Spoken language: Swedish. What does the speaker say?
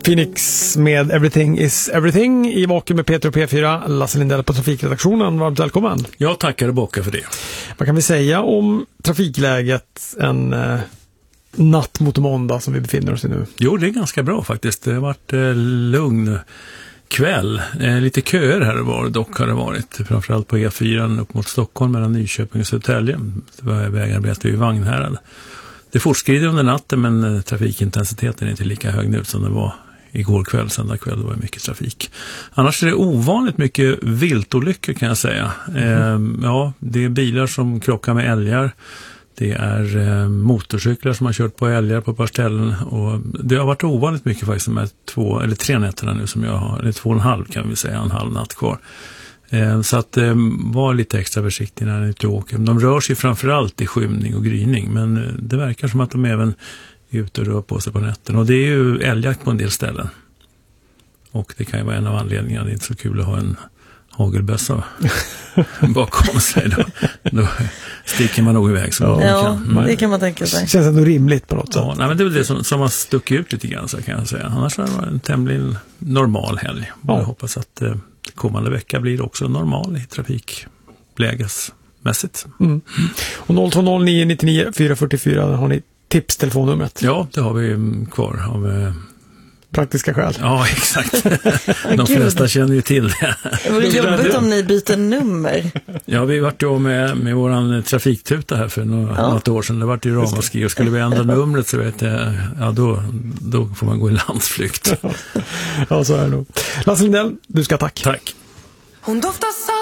Phoenix med Everything is Everything i Vaken med Peter och P4. Lasse Lindell på trafikredaktionen. Varmt välkommen. Jag tackar och bockar för det. Vad kan vi säga om trafikläget en natt mot måndag som vi befinner oss i nu? Jo, det är ganska bra faktiskt. Det har varit lugn kväll. Lite köer här och var dock har det varit. Framförallt på E4 upp mot Stockholm mellan Nyköping och Södertälje. Det var vägarbete i Vagnhärad. Det fortskrider under natten, men trafikintensiteten är inte lika hög nu som det var igår kväll, söndag kväll. Det var mycket trafik. Annars är det ovanligt mycket viltolyckor kan jag säga. Ja, det är bilar som krockar med älgar. Det är motorcyklar som har kört på älgar på ett par ställen. Och det har varit ovanligt mycket faktiskt de här 2 eller 3 nätterna nu som jag har. Eller 2,5 kan vi säga, en halv natt kvar. Så att var lite extra försiktig när ni är ute och åker. De rör sig framförallt i skymning och gryning, men det verkar som att de även är ute och rör på sig på nätten. Och det är ju älgjakt på en del ställen. Och det kan ju vara en av anledningarna. Det är inte så kul att ha en hagelbössa bakom sig. Då sticker man nog iväg så det kan man tänka sig. Det känns ändå rimligt på något sätt. Ja, nej, men det är väl det som har stuckit ut lite grann så kan jag säga. Annars har det varit en tämligen normal helg. Jag hoppas att kommande vecka blir också normal i trafiklägesmässigt. Och 020-999 444 har ni tipstelefonnumret. Ja, det har vi kvar av praktiska skäl. Ja, exakt. De flesta känner ju till det. Det vore jobbigt om ni byter nummer. Ja, vi vart ju med våran trafiktuta här för något år sedan. Det vart ju ramaskri och skulle vi ändra numret så vet jag, då får man gå i landsflykt. Ja, så är det nog. Lasse Lindell, du ska tack. Tack. Hon doftar